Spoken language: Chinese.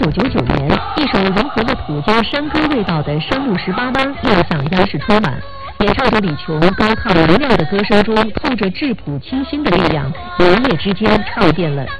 1999年，一首融合了土家山歌味道的《山路18弯》又向央视春晚。演唱者李琼高亢明亮的歌声中，透着质朴清新的力量，一夜之间唱遍了